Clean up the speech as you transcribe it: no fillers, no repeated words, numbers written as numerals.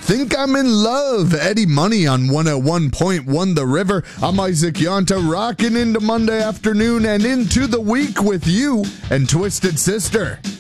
Think I'm in Love, Eddie Money on 101.1 The River. I'm Isaac Yonta, rocking into Monday afternoon and into the week with you and Twisted Sister.